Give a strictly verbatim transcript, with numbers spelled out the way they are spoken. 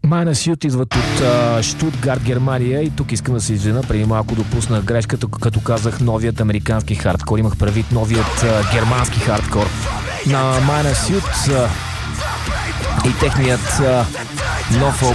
Майна Сют идват от а, Штутгарт, Германия, и тук искам да се извина. Преди малко допуснах грешката, като казах новият американски хардкор. Имах предвид новият а, германски хардкор на Майна Сют а, и техният а, нов албум